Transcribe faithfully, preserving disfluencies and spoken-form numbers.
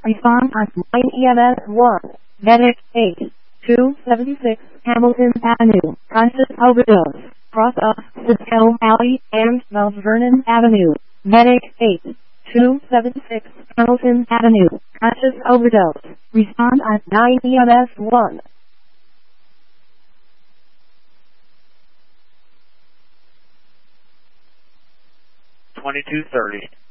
Respond on nine E M S one. Medic eight two seven six Hamilton Avenue. Conscious overdose. Cross up Cisco Alley and Mount Vernon Avenue. Medic eight two seven six Hamilton Avenue. Conscious overdose. Respond on nine E M S one. twenty-two thirty.